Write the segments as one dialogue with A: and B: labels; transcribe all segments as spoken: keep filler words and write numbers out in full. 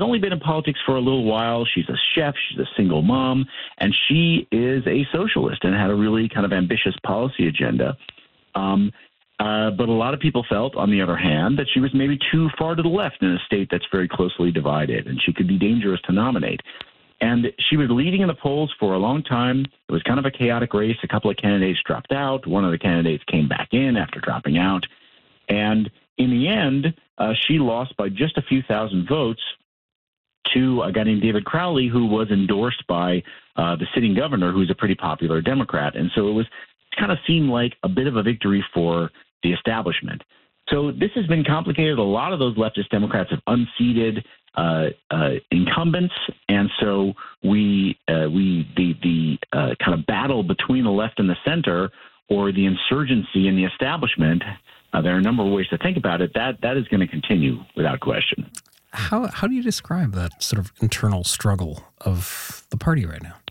A: only been in politics for a little while. She's a chef. She's a single mom. And she is a socialist and had a really kind of ambitious policy agenda. Um, uh, but a lot of people felt, on the other hand, that she was maybe too far to the left in a state that's very closely divided, and she could be dangerous to nominate. And she was leading in the polls for a long time. It was kind of a chaotic race. A couple of candidates dropped out. One of the candidates came back in after dropping out. And in the end, uh, she lost by just a few thousand votes to a guy named David Crowley, who was endorsed by uh, the sitting governor, who's a pretty popular Democrat. And so it was kind of seemed like a bit of a victory for the establishment. So this has been complicated. A lot of those leftist Democrats have unseated uh, uh, incumbents, and so we uh, we the the uh, kind of battle between the left and the center, or the insurgency in the establishment. Uh, there are a number of ways to think about it. That that is going to continue without question.
B: How how do you describe that sort of internal struggle of the party right now?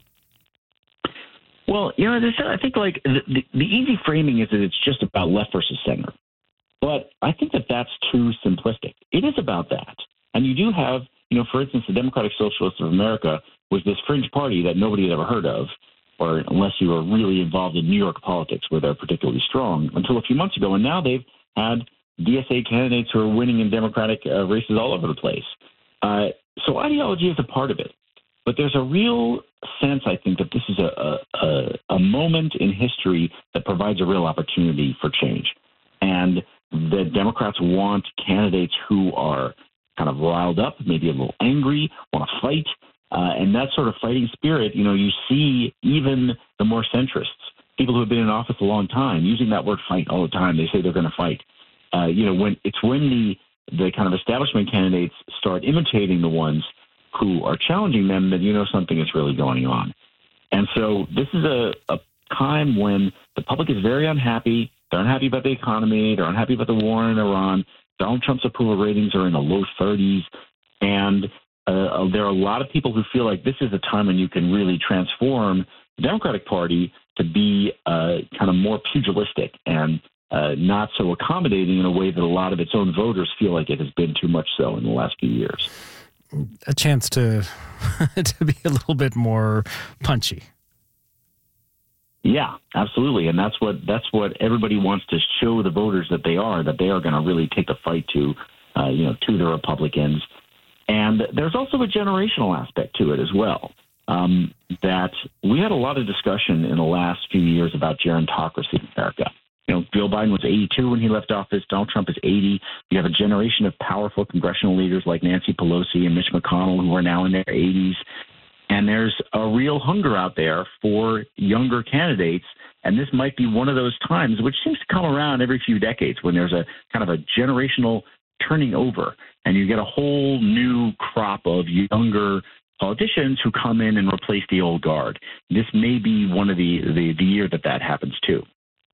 A: Well, you know, I think like the, the, the easy framing is that it's just about left versus center. But I think that that's too simplistic. It is about that. And you do have, you know, for instance, the Democratic Socialists of America was this fringe party that nobody had ever heard of, or unless you were really involved in New York politics where they're particularly strong, until a few months ago. And now they've had D S A candidates who are winning in Democratic uh, races all over the place. Uh, so ideology is a part of it. But there's a real sense, I think, that this is a, a, a moment in history that provides a real opportunity for change. And the Democrats want candidates who are kind of riled up, maybe a little angry, want to fight. Uh, and that sort of fighting spirit, you know, you see even the more centrists, people who have been in office a long time, using that word fight all the time. They say they're going to fight. Uh, you know, when it's when the, the kind of establishment candidates start imitating the ones who are challenging them, that you know something is really going on. And so this is a, a time when the public is very unhappy. They're unhappy about the economy. They're unhappy about the war in Iran. Donald Trump's approval ratings are in the low thirties. And uh, there are a lot of people who feel like this is a time when you can really transform the Democratic Party to be uh, kind of more pugilistic and uh, not so accommodating in a way that a lot of its own voters feel like it has been too much so in the last few years.
B: A chance to to be a little bit more punchy.
A: Yeah, absolutely. And that's what that's what everybody wants to show the voters that they are, that they are going to really take the fight to, uh, you know, to the Republicans. And there's also a generational aspect to it as well, um, that we had a lot of discussion in the last few years about gerontocracy in America. You know, Joe Biden was eighty-two when he left office. Donald Trump is eighty. You have a generation of powerful congressional leaders like Nancy Pelosi and Mitch McConnell who are now in their eighties. And there's a real hunger out there for younger candidates. And this might be one of those times, which seems to come around every few decades, when there's a kind of a generational turning over and you get a whole new crop of younger politicians who come in and replace the old guard. This may be one of the, the, the year that that happens too.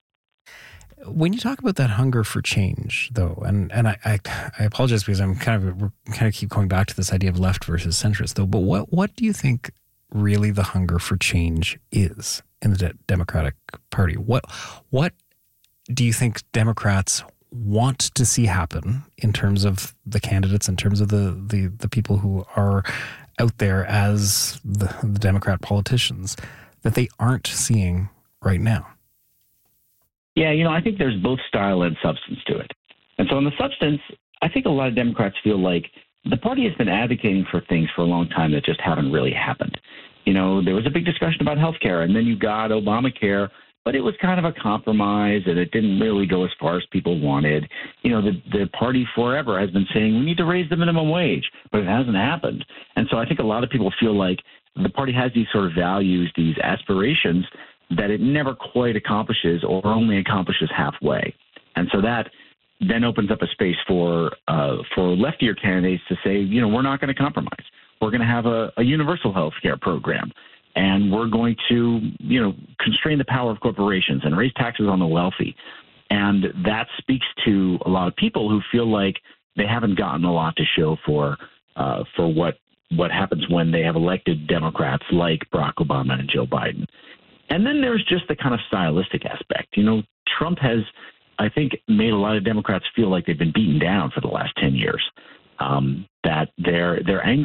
B: When you talk about that hunger for change, though, and, and I, I I apologize because I'm kind of kind of keep going back to this idea of left versus centrist, though. But what what do you think really the hunger for change is in the de- Democratic Party? What what do you think Democrats want to see happen in terms of the candidates, in terms of the the, the people who are out there as the, the Democrat politicians, that they aren't seeing right now?
A: Yeah, you know, I think there's both style and substance to it. And so on the substance, I think a lot of Democrats feel like the party has been advocating for things for a long time that just haven't really happened. You know, there was a big discussion about health care, and then you got Obamacare, but it was kind of a compromise, and it didn't really go as far as people wanted. You know, the, the party forever has been saying we need to raise the minimum wage, but it hasn't happened. And so I think a lot of people feel like the party has these sort of values, these aspirations, that it never quite accomplishes or only accomplishes halfway. And so that then opens up a space for uh, for leftier candidates to say, you know, we're not going to compromise. We're going to have a, a universal health care program, and we're going to, you know, constrain the power of corporations and raise taxes on the wealthy. And that speaks to a lot of people who feel like they haven't gotten a lot to show for uh, for what what happens when they have elected Democrats like Barack Obama and Joe Biden. And then there's just the kind of stylistic aspect. You know, Trump has, I think, made a lot of Democrats feel like they've been beaten down for the last ten years, um, that they're, they're angry